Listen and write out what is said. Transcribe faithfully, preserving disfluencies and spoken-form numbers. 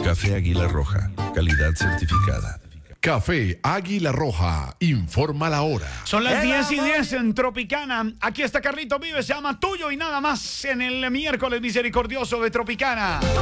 Café Águila Roja, calidad certificada. Café Águila Roja, informa la hora. Son las diez y diez en Tropicana. Aquí está Carlito Vives, se llama Tuyo y Nada Más en el miércoles misericordioso de Tropicana.